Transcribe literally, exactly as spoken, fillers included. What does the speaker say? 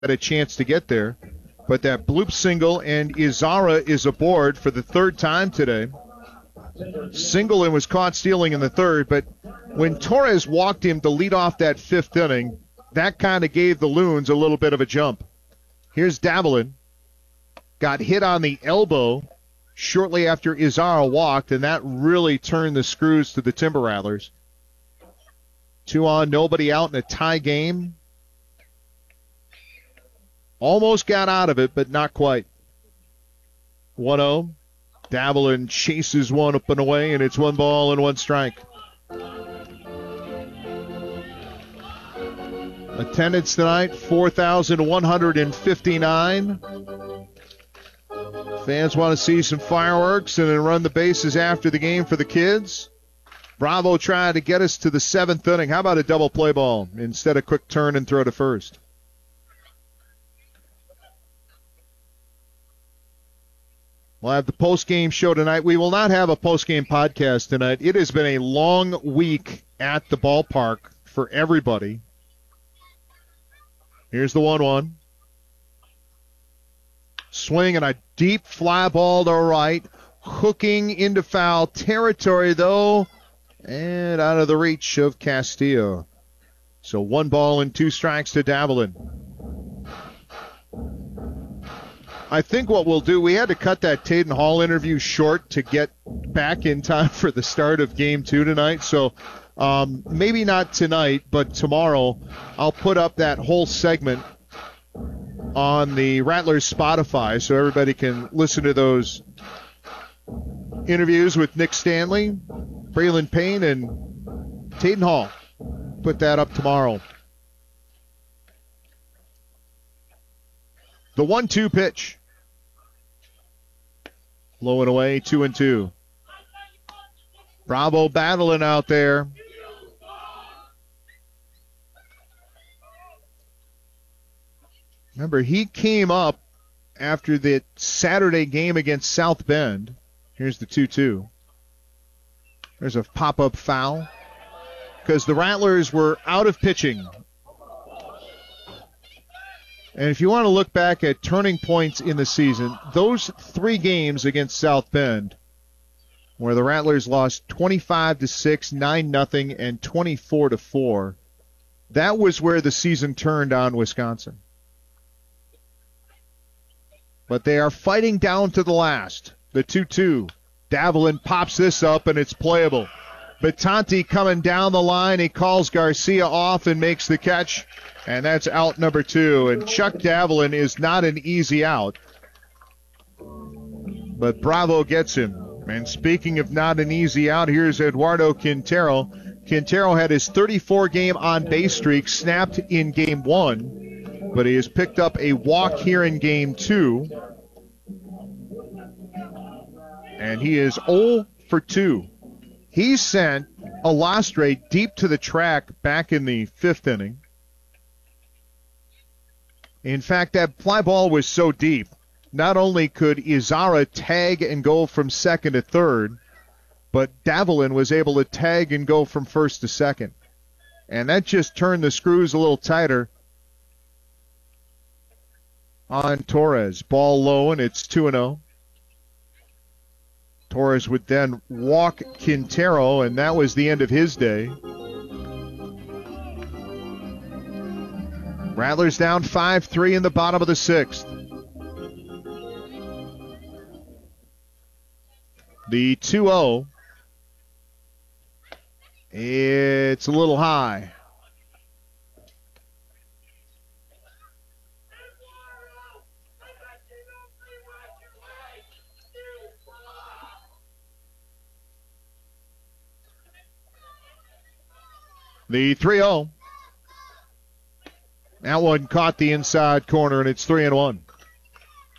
a chance to get there. But that bloop single, and Izara is aboard for the third time today. Singleton was caught stealing in the third, but when Torres walked him to lead off that fifth inning, that kind of gave the Loons a little bit of a jump. Here's Davalin. Got hit on the elbow shortly after Izara walked, and that really turned the screws to the Timber Rattlers. Two on, nobody out in a tie game. Almost got out of it, but not quite. one oh. Davalin chases one up and away, and it's one ball and one strike. Attendance tonight, four thousand one hundred fifty-nine. Fans want to see some fireworks and then run the bases after the game for the kids. Bravo trying to get us to the seventh inning. How about a double play ball instead of quick turn and throw to first? We'll have the post-game show tonight. We will not have a post-game podcast tonight. It has been a long week at the ballpark for everybody. Here's the one one. Swing and a deep fly ball to right. Hooking into foul territory, though, and out of the reach of Castillo. So one ball and two strikes to Davalin. I think what we'll do, we had to cut that Taden Hall interview short to get back in time for the start of game two tonight. So um, maybe not tonight, but tomorrow I'll put up that whole segment on the Rattlers Spotify so everybody can listen to those interviews with Nick Stanley, Braylon Payne, and Taden Hall. Put that up tomorrow. The one two pitch. Low and away, two and two. Bravo battling out there. Remember, he came up after the Saturday game against South Bend. Here's the two two. There's a pop-up foul because the Rattlers were out of pitching. And if you want to look back at turning points in the season, those three games against South Bend, where the Rattlers lost twenty-five to six, nine nothing, and twenty-four to four, that was where the season turned on Wisconsin. But they are fighting down to the last. The two two. Davalin pops this up, and it's playable. Batanti coming down the line. He calls Garcia off and makes the catch. And that's out number two. And Chuck Davalin is not an easy out. But Bravo gets him. And speaking of not an easy out, here's Eduardo Quintero. Quintero had his thirty-four game on-base streak snapped in game one. But he has picked up a walk here in game two. And he is oh for two. He sent Alastre deep to the track back in the fifth inning. In fact, that fly ball was so deep, not only could Izara tag and go from second to third, but Davalin was able to tag and go from first to second. And that just turned the screws a little tighter on Torres. Ball low, and it's two and oh. Torres would then walk Quintero, and that was the end of his day. Rattlers down five three in the bottom of the sixth. The two oh. It's a little high. The three oh. That one caught the inside corner, and it's three and one.